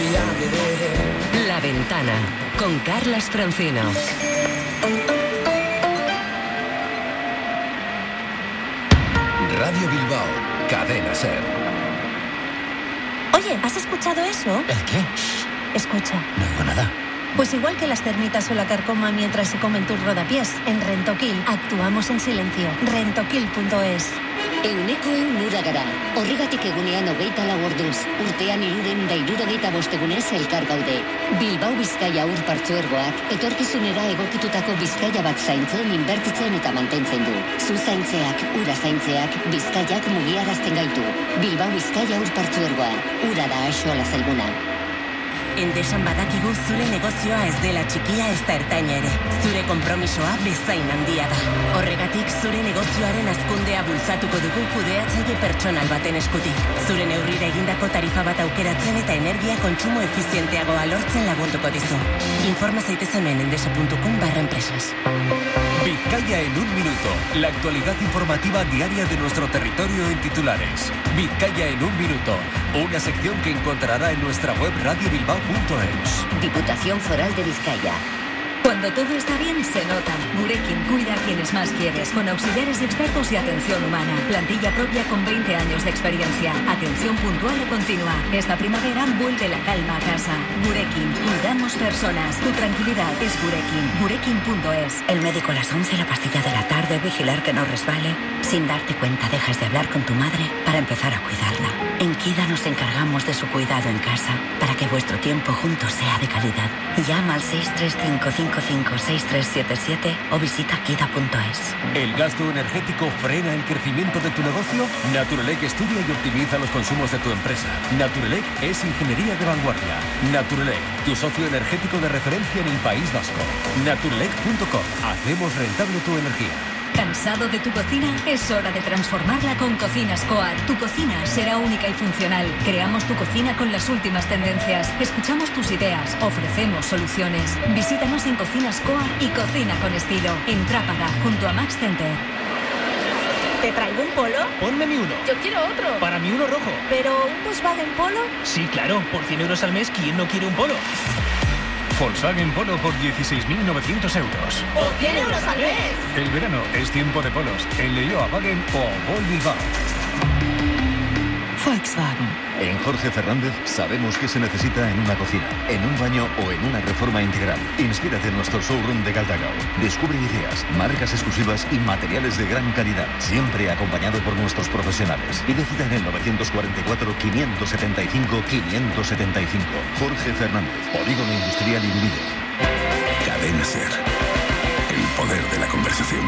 La Ventana, con Carlas Francino. Radio Bilbao, Cadena SER. Oye, ¿has escuchado eso? ¿El qué? Escucha. No oigo nada. Pues igual que las termitas o la carcoma mientras se comen tus rodapiés, en Rentokil actuamos en silencio. Rentokil.es. Euneko ura gara. Horregatik egunean 24 orduz. Urtean 365 egunez elkar gaude. Bilbao Bizkaia ur partzuergoak etorkizunera egokitutako Bizkaia bat zaintzen, inbertitzen eta mantentzen du. Zu zaintzeak, ura zaintzeak, Bizkaiak mugiarazten gaitu. Bilbao Bizkaia ur partzuergoa. Ura da axola zaiguna. Endesan badakigu zure negozioa ez dela txikia ez da ertaina ere. Zure konpromisoa bezain handia da. Horregatik zure negozioaren hazkundea bultzatuko dugu kudeatzaile pertsonal baten eskutik. Zure neurrira egindako tarifa bat aukeratzen eta energia kontsumo efizienteagoa lortzen lagunduko dizu. Informa zaitez hemen endesa.com/empresas. Vizcaya en un minuto. La actualidad informativa diaria de nuestro territorio en titulares. Vizcaya en un minuto. Una sección que encontrará en nuestra web radiobilbao.es. Diputación Foral de Vizcaya. Cuando todo está bien, se nota. Gurekin cuida a quienes más quieres, con auxiliares expertos y atención humana. Plantilla propia con 20 años de experiencia. Atención puntual y continua. Esta primavera vuelve la calma a casa. Gurekin, cuidamos personas. Tu tranquilidad es Gurekin. Gurekin.es. El médico a las 11, la pastilla de la tarde, vigilar que no resbale. Sin darte cuenta, dejas de hablar con tu madre para empezar a cuidarla. En Kida nos encargamos de su cuidado en casa para que vuestro tiempo juntos sea de calidad. Llama al 635556377 o visita kida.es. ¿El gasto energético frena el crecimiento de tu negocio? Naturelec estudia y optimiza los consumos de tu empresa. Naturelec es ingeniería de vanguardia. Naturelec, tu socio energético de referencia en el País Vasco. Naturelec.com. Hacemos rentable tu energía. ¿Cansado de tu cocina? Es hora de transformarla con Cocinas Coar. Tu cocina será única y funcional. Creamos tu cocina con las últimas tendencias. Escuchamos tus ideas. Ofrecemos soluciones. Visítanos en Cocinas Coar y cocina con estilo. En Trápaga, junto a Max Center. ¿Te traigo un polo? Ponme mi uno. Yo quiero otro. Para mí uno rojo. ¿Pero un Volkswagen Polo? Sí, claro. Por 100 euros al mes, ¿quién no quiere un polo? Volkswagen Polo por 16.900 euros. ¡Por 100 euros al mes! El verano es tiempo de polos. En Leioa Wagen o Vol Bilbao. Volkswagen. En Jorge Fernández sabemos qué se necesita en una cocina, en un baño o en una reforma integral. Inspírate en nuestro showroom de Galdacao. Descubre ideas, marcas exclusivas y materiales de gran calidad, siempre acompañado por nuestros profesionales. Pide cita en el 944-575-575. Jorge Fernández, Polígono Industrial Irubide. Cadena SER. El poder de la conversación.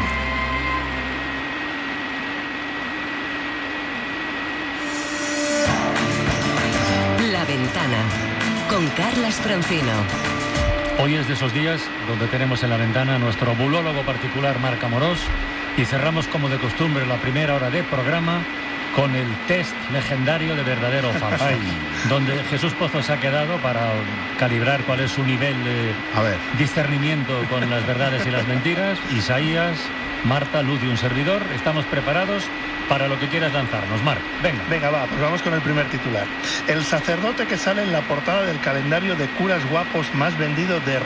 La Ventana, con Carlas Francino. Hoy es de esos días donde tenemos en la ventana a nuestro bulólogo particular Marc Amorós y cerramos como de costumbre la primera hora de programa con el test legendario de verdadero o falso, donde Jesús Pozo se ha quedado para calibrar cuál es su nivel de discernimiento con las verdades y las mentiras. Isaías, Marta, Luz y un servidor, estamos preparados para lo que quieras lanzarnos. Marc, venga. Venga, va, pues vamos con el primer titular. El sacerdote que sale en la portada del calendario de curas guapos más vendido de